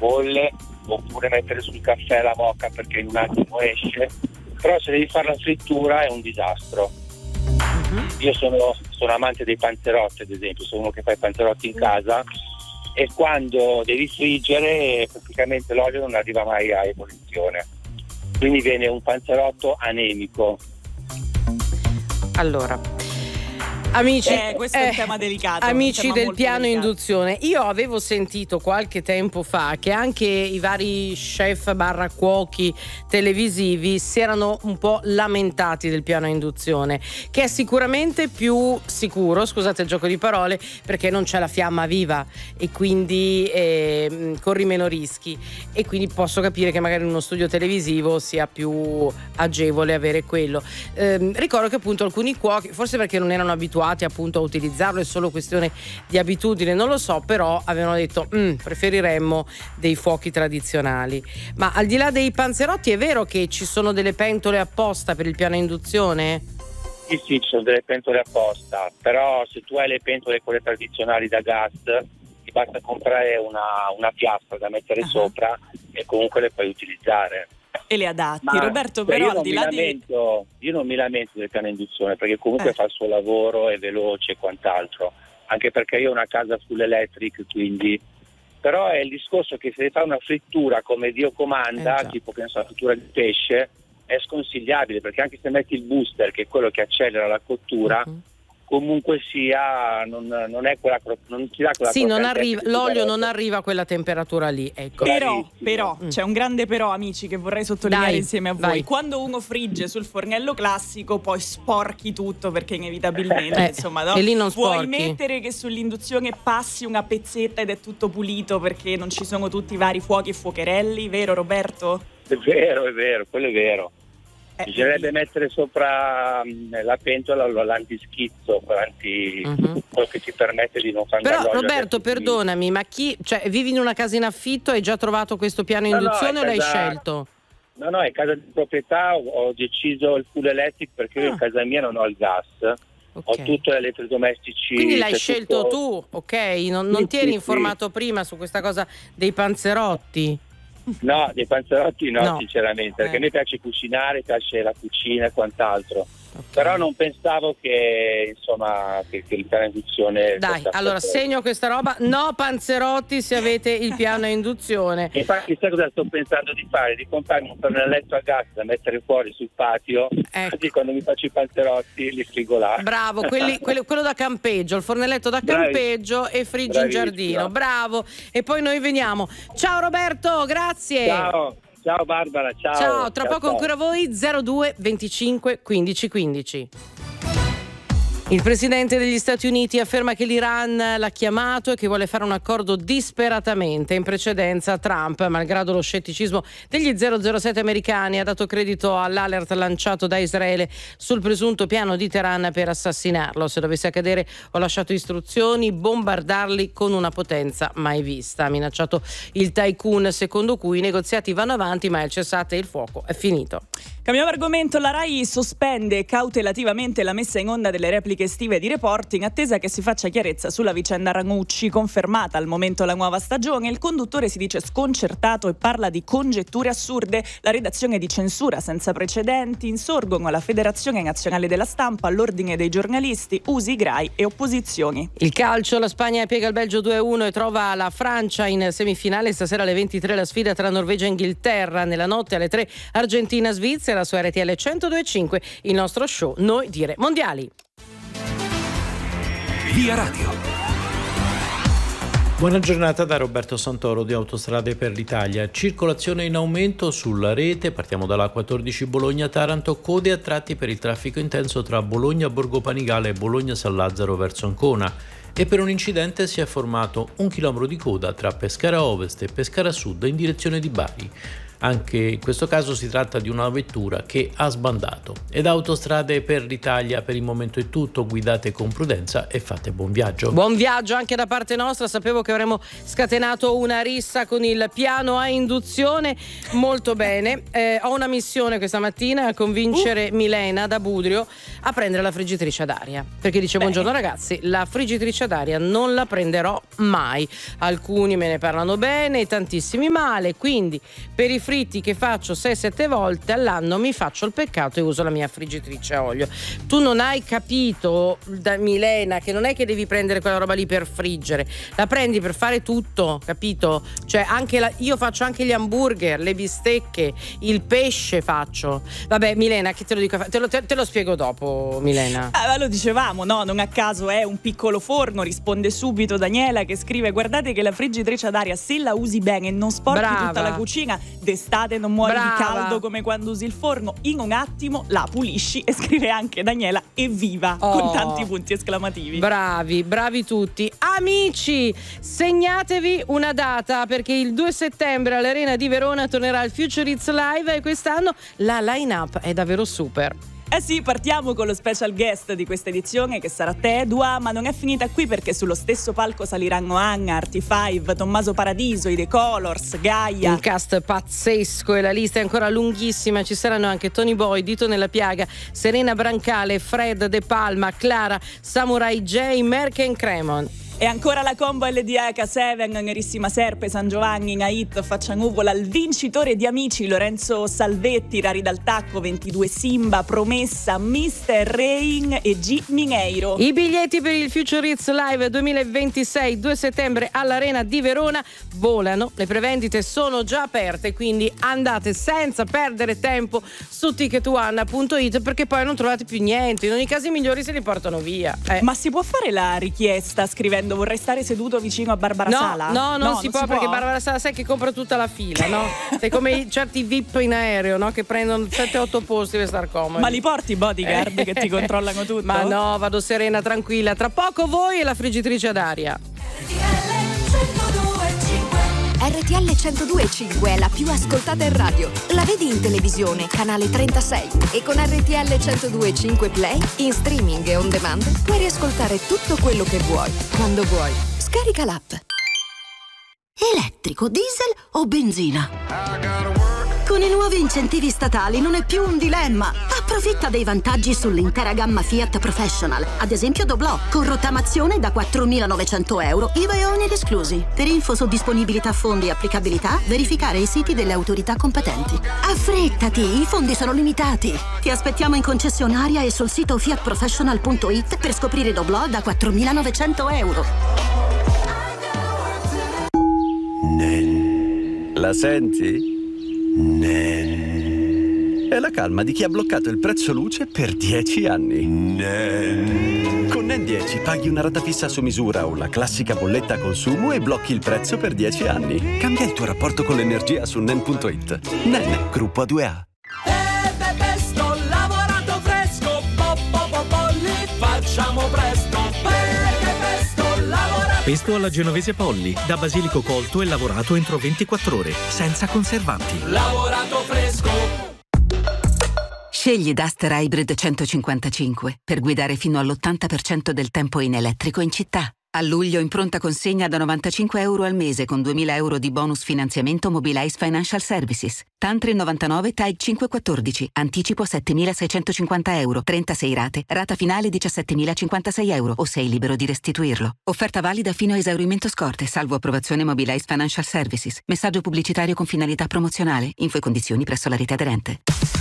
bolle, oppure mettere sul caffè la moka perché in un attimo esce, però se devi fare la frittura è un disastro. Io sono amante dei panzerotti, ad esempio, sono uno che fa i panzerotti in casa, e quando devi friggere praticamente l'olio non arriva mai a ebollizione, quindi viene un panzerotto anemico. Allora, amici, questo è un tema delicato. amici del piano induzione, io avevo sentito qualche tempo fa che anche i vari chef barra cuochi televisivi si erano un po' lamentati del piano induzione, che è sicuramente più sicuro, scusate il gioco di parole, perché non c'è la fiamma viva e quindi corri meno rischi, e quindi posso capire che magari in uno studio televisivo sia più agevole avere quello. Ricordo che appunto alcuni cuochi, forse perché non erano abituati appunto a utilizzarlo, è solo questione di abitudine, non lo so, però avevano detto preferiremmo dei fuochi tradizionali. Ma al di là dei panzerotti, è vero che ci sono delle pentole apposta per il piano induzione? Sì, ci sono delle pentole apposta, però se tu hai le pentole quelle tradizionali da gas, ti basta comprare una piastra da mettere sopra e comunque le puoi utilizzare. E le adatti. Roberto, però al di là io non mi lamento del piano induzione, perché comunque fa il suo lavoro, è veloce e quant'altro, anche perché io ho una casa full electric, quindi però è il discorso che se fa una frittura come Dio comanda, tipo che ne so, la frittura di pesce, è sconsigliabile, perché anche se metti il booster, che è quello che accelera la cottura, comunque sia non è quella, non ti dà quella non arriva, l'olio non arriva a quella temperatura lì, ecco. Però c'è un grande però, amici, che vorrei sottolineare insieme a voi. Vai. Quando uno frigge sul fornello classico poi sporchi tutto, perché inevitabilmente insomma, no? E lì non vuoi sporchi. mettere che sull'induzione passi una pezzetta ed è tutto pulito perché non ci sono tutti i vari fuochi e fuocherelli, vero Roberto? È vero, quello è vero. Bisognerebbe mettere sopra la pentola l'antischizzo, quello che ti permette di non fare. Però Roberto, perdonami, ma vivi in una casa in affitto, hai già trovato questo piano induzione o l'hai scelto? No, è casa di proprietà, ho deciso il full electric perché io in casa mia non ho il gas, ho tutto elettrodomestici. Quindi l'hai scelto tu, ok? Non ti eri informato prima su questa cosa dei panzerotti? No, dei panzerotti no. Sinceramente, perché a me piace cucinare, piace la cucina e quant'altro. Però non pensavo che insomma che il piano induzione. Dai, allora segno questa roba, no panzerotti se avete il piano induzione. Infatti sai cosa sto pensando di fare? Di comprarmi un fornelletto a gas da mettere fuori sul patio, così quando mi faccio i panzerotti li frigo là. Bravo, quello da campeggio, il fornelletto da campeggio e friggi in giardino. Bravo. E poi noi veniamo. Ciao Roberto, grazie. Ciao Barbara, ciao. Tra poco ancora voi 02 25 15 15. Il presidente degli Stati Uniti afferma che l'Iran l'ha chiamato e che vuole fare un accordo disperatamente. In precedenza Trump, malgrado lo scetticismo degli 007 americani, ha dato credito all'alert lanciato da Israele sul presunto piano di Teheran per assassinarlo. Se dovesse accadere, ho lasciato istruzioni, bombardarli con una potenza mai vista. Ha minacciato il tycoon, secondo cui i negoziati vanno avanti ma il cessate il fuoco è finito. Cambiamo argomento, la Rai sospende cautelativamente la messa in onda delle repliche estive di Report in attesa che si faccia chiarezza sulla vicenda Ranucci. Confermata al momento la nuova stagione, il conduttore si dice sconcertato e parla di congetture assurde. La redazione di censura senza precedenti, insorgono la Federazione Nazionale della Stampa, l'Ordine dei giornalisti, Usi, Grai e opposizioni. Il calcio, la Spagna piega il Belgio 2-1 e trova la Francia in semifinale. Stasera alle 23 la sfida tra Norvegia e Inghilterra. Nella notte alle 3 Argentina-Svizzera su RTL 102.5, il nostro show Noi Dire Mondiali. Via Radio. Buona giornata da Roberto Santoro di Autostrade per l'Italia. Circolazione in aumento sulla rete, partiamo dalla 14 Bologna-Taranto, code a tratti per il traffico intenso tra Bologna Borgo Panigale e Bologna San Lazzaro verso Ancona. E per un incidente si è formato 1 chilometro di coda tra Pescara Ovest e Pescara Sud in direzione di Bari. Anche in questo caso si tratta di una vettura che ha sbandato. Ed Autostrade per l'Italia per il momento è tutto, guidate con prudenza e fate buon viaggio. Buon viaggio anche da parte nostra, sapevo che avremmo scatenato una rissa con il piano a induzione, molto bene. Ho una missione questa mattina, a convincere Milena da Budrio a prendere la friggitrice ad aria, perché dice buongiorno ragazzi, la friggitrice ad aria non la prenderò mai, alcuni me ne parlano bene, tantissimi male, quindi per i fritti che faccio 6-7 volte all'anno mi faccio il peccato e uso la mia friggitrice a olio. Tu non hai capito, da Milena, che non è che devi prendere quella roba lì per friggere, la prendi per fare tutto, capito? Cioè anche io faccio anche gli hamburger, le bistecche, il pesce faccio. Vabbè Milena, che te lo dico, te lo spiego dopo, Milena. Lo dicevamo, no? Non a caso è un piccolo forno, risponde subito Daniela che scrive: guardate che la friggitrice ad aria, se la usi bene e non sporchi tutta la cucina, d'estate non muori di caldo come quando usi il forno, in un attimo la pulisci. E scrive anche Daniela evviva con tanti punti esclamativi. Bravi tutti. Amici, segnatevi una data, perché il 2 settembre all'Arena di Verona tornerà il Future Hits Live e quest'anno la line-up è davvero super. Eh sì, partiamo con lo special guest di questa edizione che sarà Tedua, ma non è finita qui, perché sullo stesso palco saliranno Anna, Arty5, Tommaso Paradiso, i The Colors, Gaia. Un cast pazzesco e la lista è ancora lunghissima, ci saranno anche Tony Boy, Dito Nella Piaga, Serena Brancale, Fred De Palma, Clara, Samurai J, Merken Cremon. E ancora la combo LDH7, Nerissima Serpe, San Giovanni, Nait, Faccia Nuvola, il vincitore di Amici, Lorenzo Salvetti, Rari dal Tacco, 22 Simba, Promessa, Mr. Rain e G. Mineiro. I biglietti per il Future Hits Live 2026, 2 settembre all'Arena di Verona, volano, le prevendite sono già aperte, quindi andate senza perdere tempo su ticketone.it, perché poi non trovate più niente, in ogni caso i migliori se li portano via. Ma si può fare la richiesta scrivendo vorrei stare seduto vicino a Barbara Sala? No, non si può, perché Barbara Sala sai che compra tutta la fila, no? Sei come certi VIP in aereo, no? Che prendono 7-8 posti per star comodi. Ma li porti i bodyguard che ti controllano tutto? Ma no, vado serena, tranquilla. Tra poco voi e la friggitrice ad aria. RTL 102.5 è la più ascoltata in radio. La vedi in televisione, canale 36. E con RTL 102.5 Play, in streaming e on demand, puoi riascoltare tutto quello che vuoi, quando vuoi. Scarica l'app. Elettrico, diesel o benzina? Con i nuovi incentivi statali non è più un dilemma. Approfitta dei vantaggi sull'intera gamma Fiat Professional. Ad esempio Doblò, con rottamazione da 4.900 euro, IVA e oneri esclusi. Per info su disponibilità fondi e applicabilità, verificare i siti delle autorità competenti. Affrettati, i fondi sono limitati. Ti aspettiamo in concessionaria e sul sito fiatprofessional.it per scoprire Doblò da 4.900 euro. La senti? È la calma di chi ha bloccato il prezzo luce per 10 anni. Con NEN 10 paghi una rata fissa su misura o la classica bolletta a consumo e blocchi il prezzo per 10 anni. Cambia il tuo rapporto con l'energia su NEN.it. NEN, gruppo A2A. Pesto lavorato fresco, polli, facciamo presto, perché pesto lavorato. Pesto alla genovese Polli, da basilico colto e lavorato entro 24 ore, senza conservanti. Lavorato fresco. Scegli Duster Hybrid 155 per guidare fino all'80% del tempo in elettrico in città. A luglio in pronta consegna da 95 euro al mese con 2.000 euro di bonus finanziamento Mobilize Financial Services. Tantri 99 TAG 514. Anticipo 7.650 euro. 36 rate. Rata finale 17.056 euro o sei libero di restituirlo. Offerta valida fino a esaurimento scorte, salvo approvazione Mobilize Financial Services. Messaggio pubblicitario con finalità promozionale. Info e condizioni presso la rete aderente.